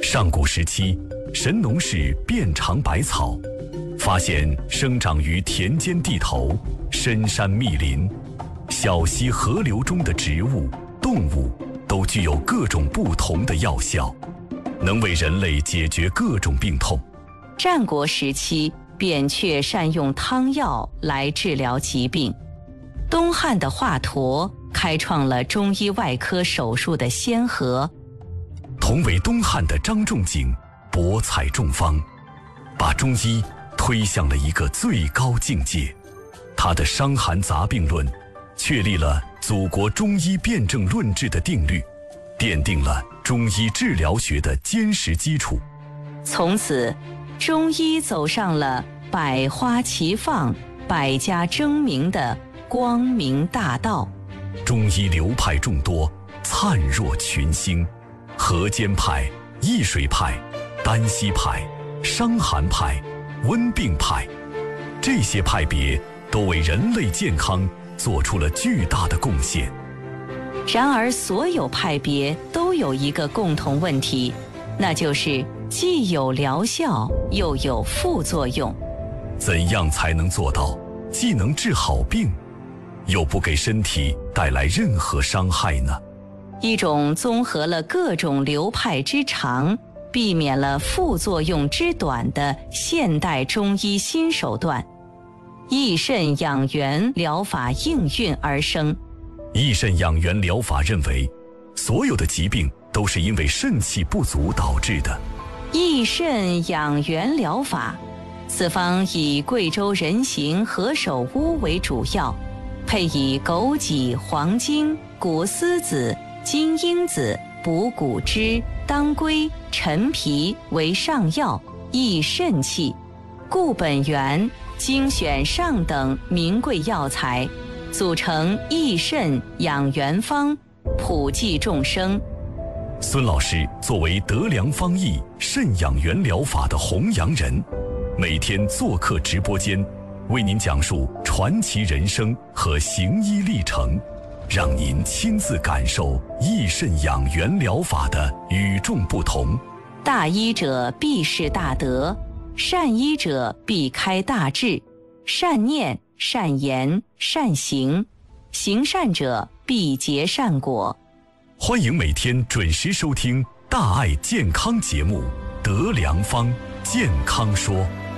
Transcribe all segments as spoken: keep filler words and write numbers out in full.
上古时期，神农氏遍尝百草，发现生长于田间地头、深山密林、小溪河流中的植物、动物都具有各种不同的药效，能为人类解决各种病痛。 战国时期，扁鹊善用汤药来治疗疾病。东汉的华佗开创了中医外科手术的先河。 同为东汉的张仲景博采众方，把中医推向了一个最高境界。他的《伤寒杂病论》确立了祖国中医辨证论治的定律，奠定了中医治疗学的坚实基础。 从此，中医走上了百花齐放、百家争鸣的光明大道。 中医流派众多，灿若群星。河间派、易水派、丹溪派、伤寒派、温病派，这些派别都为人类健康做出了巨大的贡献。 然而，所有派别都有一个共同问题，那就是既有疗效，又有副作用。 怎样才能做到既能治好病，又不给身体带来任何伤害呢？ 一种综合了各种流派之长，避免了副作用之短的现代中医新手段——益肾养元疗法应运而生。 益肾养元疗法认为，所有的疾病都是因为肾气不足导致的。 益肾养元疗法，此方以贵州人形何首乌为主要，配以枸杞、黄精、谷丝子、金樱子、补骨脂、当归、陈皮为上药，益肾气。固本源，精选上等名贵药材，组成益肾养元方，普济众生。 孙老师作为德良方益肾养元疗法的弘扬人，每天做客直播间，为您讲述传奇人生和行医历程，让您亲自感受益肾养元疗法的与众不同。 大医者必是大德，善医者必开大智，善念、善言、善行，行善者必结善果。 欢迎每天准时收听大爱健康节目《德良方健康说》。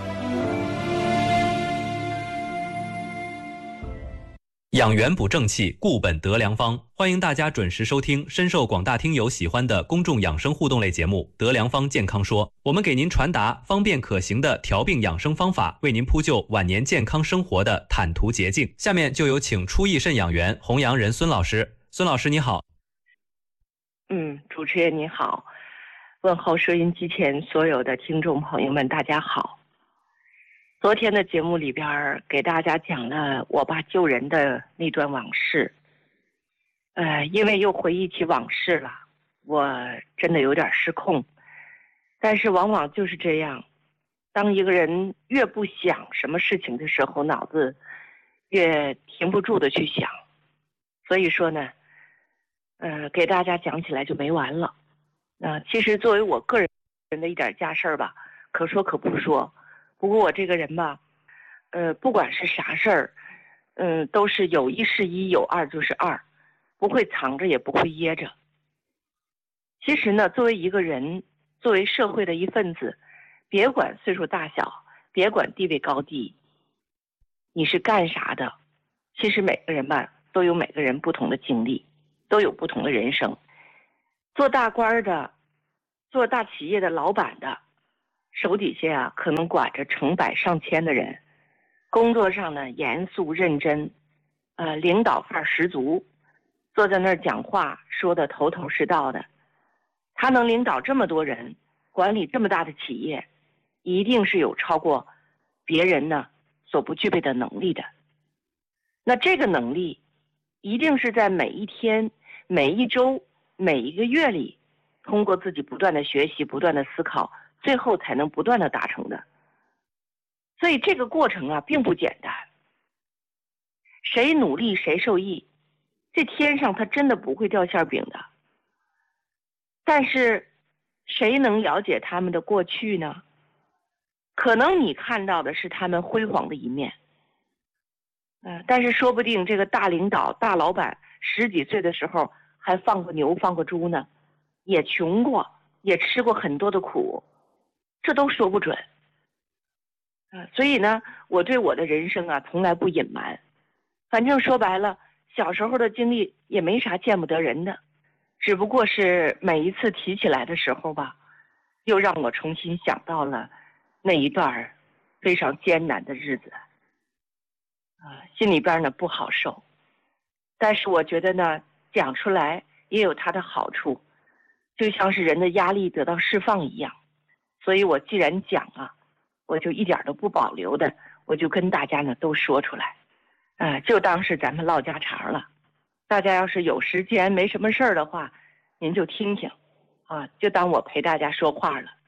养元补正气，固本得良方。欢迎大家准时收听深受广大听友喜欢的公众养生互动类节目《德良方健康说》。我们给您传达方便可行的调病养生方法，为您铺就晚年健康生活的坦途捷径。下面就有请初益肾养元弘扬人孙老师。孙老师你好。 嗯，主持人你好，问候收音机前所有的听众朋友们，大家好。昨天的节目里边给大家讲了我爸救人的那段往事，呃，因为又回忆起往事了，我真的有点失控。但是往往就是这样，当一个人越不想什么事情的时候，脑子越停不住的去想。所以说呢，呃，给大家讲起来就没完了。呃，其实作为我个人的一点家事儿吧，可说可不说。不过我这个人吧，呃，不管是啥事儿，嗯、呃，都是有一是一，有二就是二，不会藏着，也不会掖着。其实呢，作为一个人，作为社会的一份子，别管岁数大小，别管地位高低，你是干啥的，其实每个人吧，都有每个人不同的经历，都有不同的人生。做大官的，做大企业的老板的，手底下啊，可能管着成百上千的人，工作上呢严肃认真，呃，领导范儿十足，坐在那儿讲话说的头头是道的。他能领导这么多人，管理这么大的企业，一定是有超过别人呢所不具备的能力的。那这个能力，一定是在每一天、每一周、每一个月里，通过自己不断的学习、不断的思考，最后才能不断的达成的。所以这个过程啊并不简单，谁努力谁受益，这天上它真的不会掉馅饼的。但是谁能了解他们的过去呢？可能你看到的是他们辉煌的一面，呃，但是说不定这个大领导、大老板十几岁的时候还放过牛、放过猪呢，也穷过，也吃过很多的苦，这都说不准。呃，所以呢，我对我的人生啊，从来不隐瞒。反正说白了，小时候的经历也没啥见不得人的，只不过是每一次提起来的时候吧，又让我重新想到了那一段非常艰难的日子，啊，心里边呢不好受。但是我觉得呢，讲出来也有它的好处，就像是人的压力得到释放一样。所以我既然讲啊，我就一点都不保留的，我就跟大家呢都说出来，啊，就当是咱们唠家常了。大家要是有时间没什么事儿的话，您就听听，啊，就当我陪大家说话了。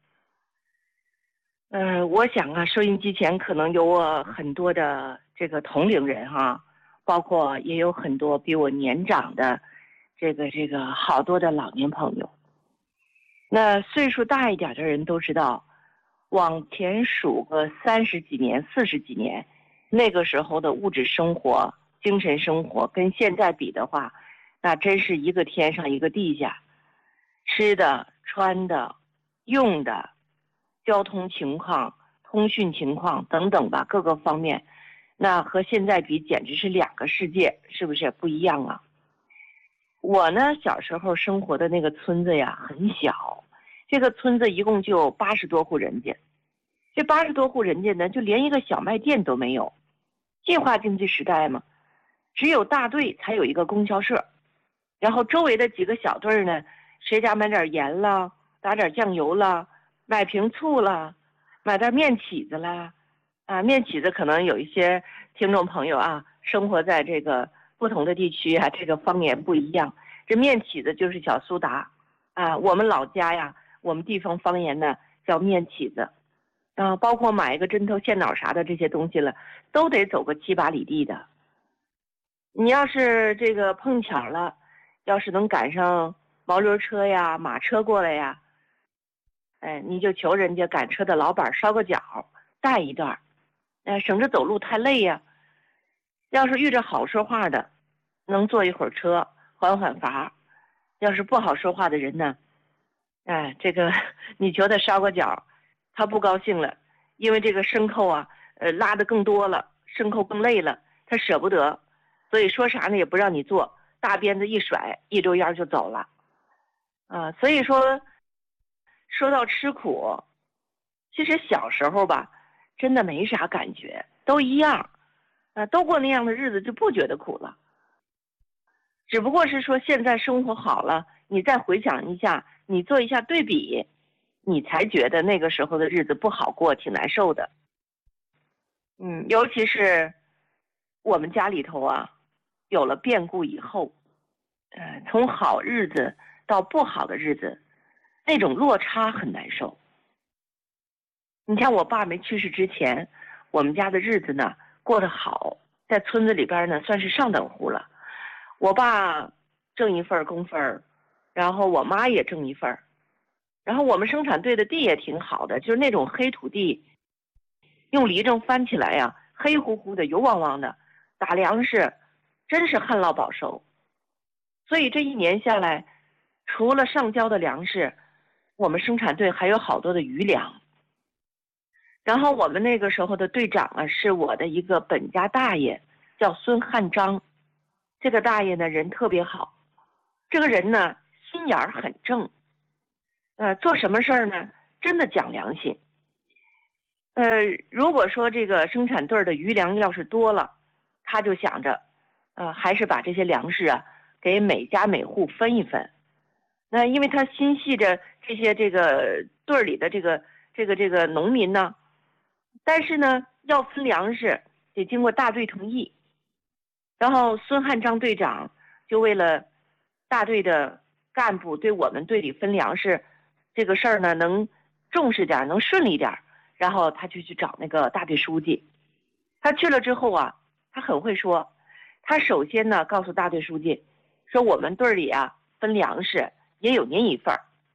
呃，我想啊，收音机前可能有我很多的这个同龄人哈，包括也有很多比我年长的，这个这个好多的老年朋友。那岁数大一点的人都知道，往前数个三十几年、四十几年，那个时候的物质生活、精神生活跟现在比的话，那真是一个天上一个地下，吃的、穿的、用的。交通情况、通讯情况等等吧，各个方面，那和现在比简直是两个世界，是不是不一样啊？我呢，小时候生活的那个村子呀，很小，这个村子一共就八十多户人家，这八十多户人家呢，就连一个小卖店都没有。计划经济时代嘛，只有大队才有一个供销社，然后周围的几个小队呢，谁家买点盐了，打点酱油了。买瓶醋了，买点面起子了，啊，面起子可能有一些听众朋友啊，生活在这个不同的地区啊，这个方言不一样。这面起子就是小苏打，啊，我们老家呀，我们地方方言呢叫面起子，啊，包括买一个针头线脑啥的这些东西了，都得走个七八里地的。你要是这个碰巧了，要是能赶上毛驴车呀、马车过来呀。哎，你就求人家赶车的老板捎个脚，带一段，哎，省着走路太累呀。要是遇着好说话的，能坐一会儿车，缓缓乏；要是不好说话的人呢，哎，这个你求他捎个脚，他不高兴了，因为这个牲口啊，呃，拉的更多了，牲口更累了，他舍不得，所以说啥呢也不让你做，大鞭子一甩，一溜烟就走了，啊，所以说。说到吃苦，其实小时候吧，真的没啥感觉，都一样，啊，都过那样的日子就不觉得苦了。只不过是说现在生活好了，你再回想一下，你做一下对比，你才觉得那个时候的日子不好过，挺难受的。嗯，尤其是我们家里头啊，有了变故以后，呃，从好日子到不好的日子。那种落差很难受。你看我爸没去世之前，我们家的日子呢过得好，在村子里边呢算是上等户了。我爸挣一份工分，然后我妈也挣一份，然后我们生产队的地也挺好的，就是那种黑土地，用犁正翻起来呀，黑乎乎的、油汪汪的，打粮食真是旱涝保收。所以这一年下来，除了上交的粮食，我们生产队还有好多的余粮。然后我们那个时候的队长啊，是我的一个本家大爷，叫孙汉章。这个大爷呢人特别好，这个人呢心眼儿很正，呃，做什么事儿呢真的讲良心。呃，如果说这个生产队的余粮要是多了，他就想着，呃，还是把这些粮食啊给每家每户分一分。那因为他心系着这些这个队里的这个这个这个农民呢，但是呢要分粮食得经过大队同意，然后孙汉章队长就为了大队的干部对我们队里分粮食这个事儿呢能重视点，能顺利点，然后他就去找那个大队书记。他去了之后啊，他很会说，他首先呢告诉大队书记说，我们队里啊分粮食也有您一份儿，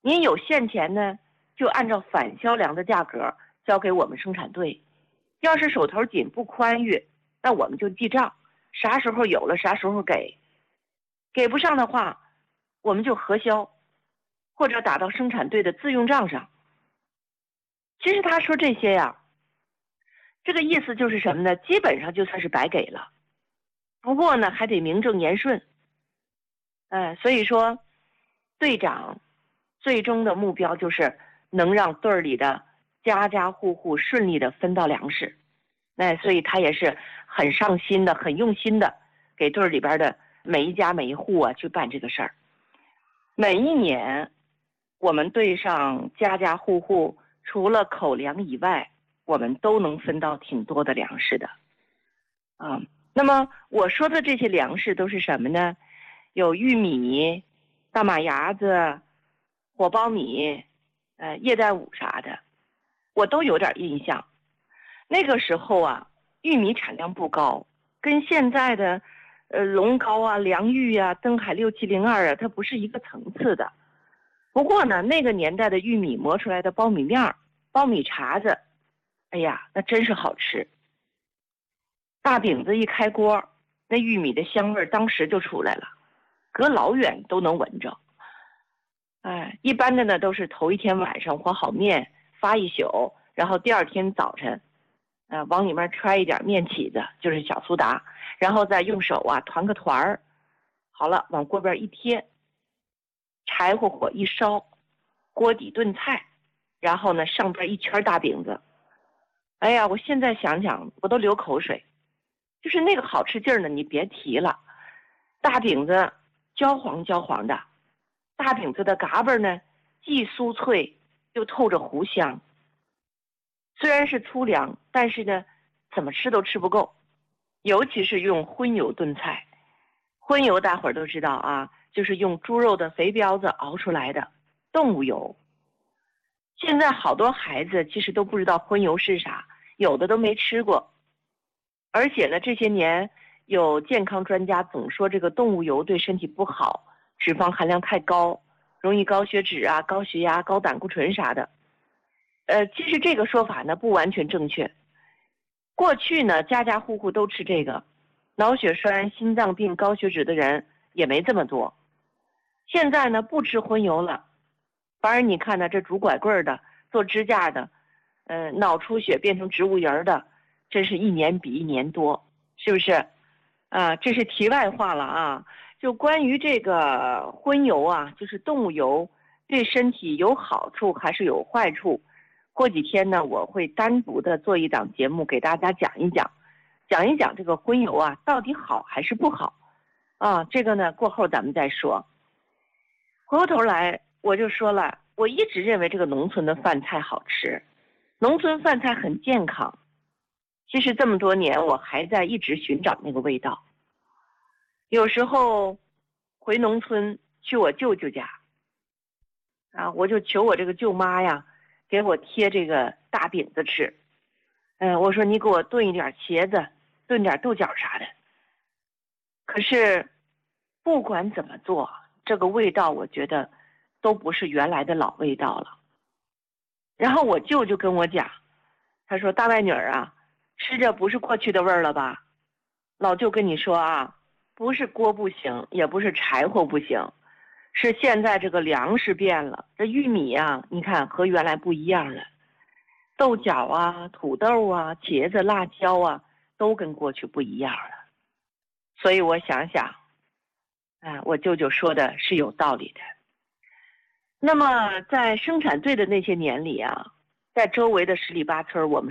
您有现钱呢，就按照反销粮的价格交给我们生产队，要是手头紧不宽裕，那我们就记账，啥时候有了啥时候给，给不上的话我们就核销，或者打到生产队的自用账上。其实他说这些呀，这个意思就是什么呢？基本上就算是白给了，不过呢还得名正言顺。呃，所以说队长最终的目标就是能让队里的家家户户顺利的分到粮食。那所以他也是很上心的，很用心的给队里边的每一家每一户啊去办这个事儿。每一年我们队上家家户户除了口粮以外，我们都能分到挺多的粮食的啊。那么我说的这些粮食都是什么呢？有玉米、大马牙子、火苞米、呃叶带五啥的，我都有点印象。那个时候啊，玉米产量不高，跟现在的呃龙高啊、良玉啊、登海六七零二啊，它不是一个层次的。不过呢，那个年代的玉米磨出来的苞米面、苞米碴子，哎呀，那真是好吃。大饼子一开锅，那玉米的香味当时就出来了，隔老远都能闻着。哎，一般的呢都是头一天晚上和好面发一宿，然后第二天早晨，呃，往里面揣一点面起子，就是小苏打，然后再用手啊团个团儿，好了往锅边一贴，柴火火一烧，锅底炖菜，然后呢上边一圈大饼子。哎呀，我现在想想我都流口水，就是那个好吃劲儿呢，你别提了。大饼子焦黄焦黄的，大饼子的嘎巴呢既酥脆又透着糊香。虽然是粗粮，但是呢怎么吃都吃不够，尤其是用荤油炖菜。荤油大伙儿都知道啊，就是用猪肉的肥膘子熬出来的动物油。现在好多孩子其实都不知道荤油是啥，有的都没吃过。而且呢，这些年有健康专家总说这个动物油对身体不好，脂肪含量太高，容易高血脂啊、高血压、高胆固醇啥的。呃，其实这个说法呢不完全正确。过去呢，家家户户都吃这个，脑血栓、心脏病、高血脂的人也没这么多。现在呢，不吃荤油了，反而你看呢，这拄拐棍的、做支架的，呃，脑出血变成植物人的，真是一年比一年多，是不是？啊，这是题外话了啊。就关于这个荤油啊，就是动物油，对身体有好处还是有坏处？过几天呢，我会单独的做一档节目给大家讲一讲，讲一讲这个荤油啊到底好还是不好啊？这个呢过后咱们再说。回过头来我就说了，我一直认为这个农村的饭菜好吃，农村饭菜很健康。其实这么多年我还在一直寻找那个味道。有时候回农村去我舅舅家啊，我就求我这个舅妈呀给我贴这个大饼子吃。嗯，我说你给我炖一点茄子，炖点豆角啥的。可是不管怎么做，这个味道我觉得都不是原来的老味道了。然后我舅就跟我讲，他说大外女儿啊，吃着不是过去的味儿了吧？老舅跟你说啊，不是锅不行，也不是柴火不行，是现在这个粮食变了，这玉米啊，你看和原来不一样了，豆角啊、土豆啊、茄子、辣椒啊，都跟过去不一样了。所以我想想，啊，我舅舅说的是有道理的。那么在生产队的那些年里啊，在周围的十里八村，我们